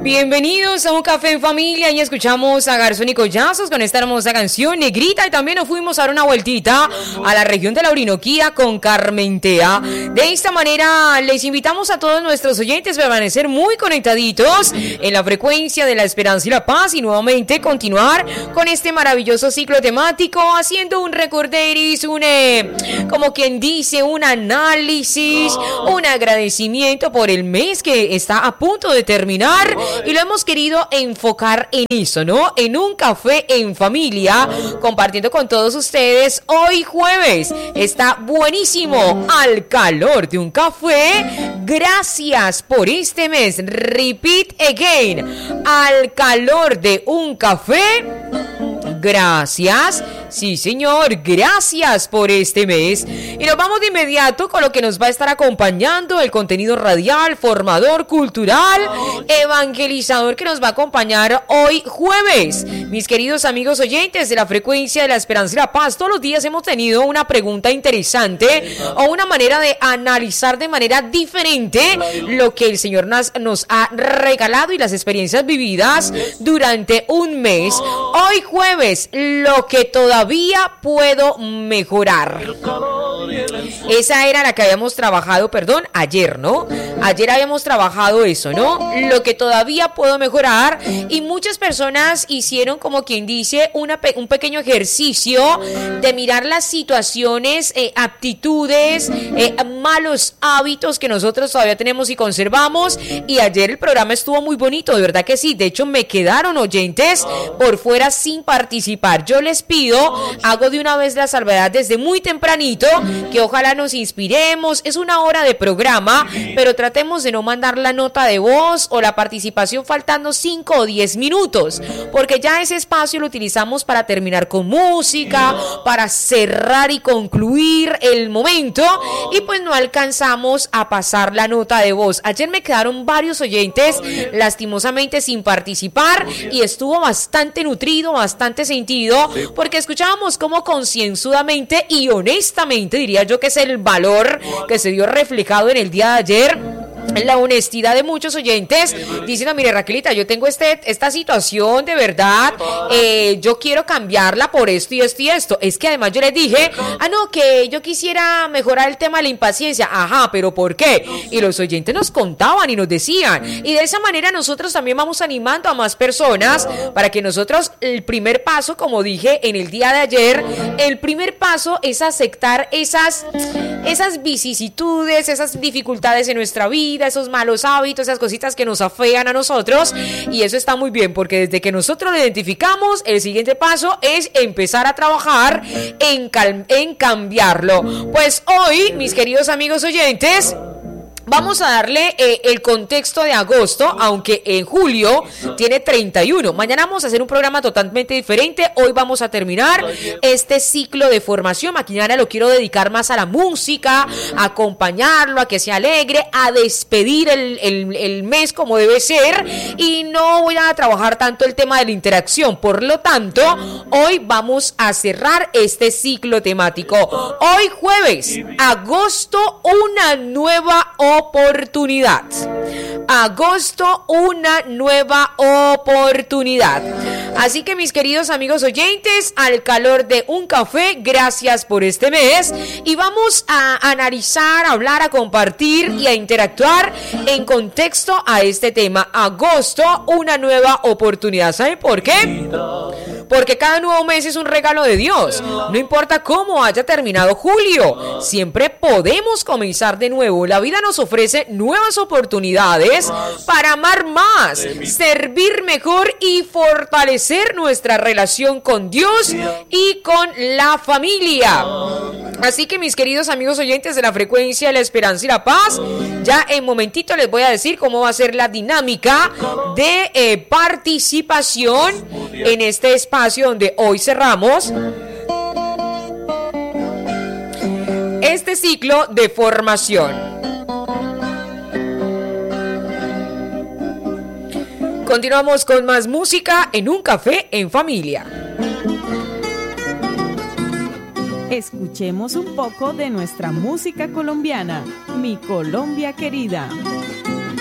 Bienvenidos a Un Café en Familia y escuchamos a Garzón y Collazos con esta hermosa canción Negrita, y también nos fuimos a dar una vueltita a la región de la Orinoquía con Carmentea. De esta manera les invitamos a todos nuestros oyentes a permanecer muy conectaditos en la frecuencia de la esperanza y la paz y nuevamente continuar con este maravilloso ciclo temático haciendo un recorderis, como quien dice, un análisis, un agradecimiento por el mes que está a punto de terminar. Y lo hemos querido enfocar en eso, ¿no? En un café en familia, compartiendo con todos ustedes hoy jueves. Está buenísimo, al calor de un café. Gracias por este mes. Repeat again. Al calor de un café. Gracias, sí señor, gracias por este mes. Y nos vamos de inmediato con lo que nos va a estar acompañando, el contenido radial, formador, cultural, evangelizador que nos va a acompañar hoy jueves. Mis queridos amigos oyentes de la frecuencia de la esperanza y la paz, todos los días hemos tenido una pregunta interesante o una manera de analizar de manera diferente lo que el Señor nos ha regalado y las experiencias vividas durante un mes. Hoy jueves, lo que todavía puedo mejorar. Esa era la que habíamos trabajado, ayer, ¿no? Ayer habíamos trabajado eso, ¿no? Lo que todavía puedo mejorar. Y muchas personas hicieron, como quien dice, un pequeño ejercicio de mirar las situaciones, aptitudes, malos hábitos que nosotros todavía tenemos y conservamos. Y ayer el programa estuvo muy bonito, de verdad que sí. De hecho, me quedaron oyentes por fuera sin participar. Yo les pido, hago de una vez la salvedad desde muy tempranito, que ojalá nos inspiremos. Es una hora de programa, pero tratemos de no mandar la nota de voz o la participación faltando 5 o 10 minutos, porque ya ese espacio lo utilizamos para terminar con música, para cerrar y concluir el momento, y pues no alcanzamos a pasar la nota de voz. Ayer me quedaron varios oyentes lastimosamente sin participar y estuvo bastante nutrido, bastante sentido, porque escuchábamos cómo concienzudamente y honestamente, diría yo que es el valor que se vio reflejado en el día de ayer, la honestidad de muchos oyentes diciendo: mire, Raquelita, yo tengo esta situación de verdad, yo quiero cambiarla por esto y esto y esto. Es que además yo les dije, no, que yo quisiera mejorar el tema de la impaciencia. Ajá, pero ¿por qué? Y los oyentes nos contaban y nos decían, y de esa manera nosotros también vamos animando a más personas para que nosotros, el primer paso, como dije en el día de ayer, el primer paso es aceptar esas vicisitudes, esas dificultades en nuestra vida, esos malos hábitos, esas cositas que nos afean a nosotros, y eso está muy bien, porque desde que nosotros lo identificamos, el siguiente paso es empezar a trabajar en cambiarlo. Pues hoy, mis queridos amigos oyentes, vamos a darle el contexto de agosto, aunque en julio tiene 31. Mañana vamos a hacer un programa totalmente diferente. Hoy vamos a terminar este ciclo de formación. Mañana lo quiero dedicar más a la música, a acompañarlo, a que se alegre, a despedir el mes como debe ser. Y no voy a trabajar tanto el tema de la interacción. Por lo tanto, hoy vamos a cerrar este ciclo temático. Hoy jueves, agosto, una nueva oportunidad. Agosto, una nueva oportunidad. Así que, mis queridos amigos oyentes, al calor de un café, gracias por este mes, y vamos a analizar, a hablar, a compartir y a interactuar en contexto a este tema. Agosto, una nueva oportunidad. ¿Saben por qué? Porque cada nuevo mes es un regalo de Dios. No importa cómo haya terminado julio, siempre podemos comenzar de nuevo. La vida nos ofrece nuevas oportunidades para amar más, servir mejor y fortalecer nuestra relación con Dios y con la familia. Así que, mis queridos amigos oyentes de la frecuencia de la esperanza y la paz, ya en momentito les voy a decir cómo va a ser la dinámica de participación en este espacio donde hoy cerramos este ciclo de formación. Continuamos con más música en Un Café en Familia. Escuchemos un poco de nuestra música colombiana, Mi Colombia Querida.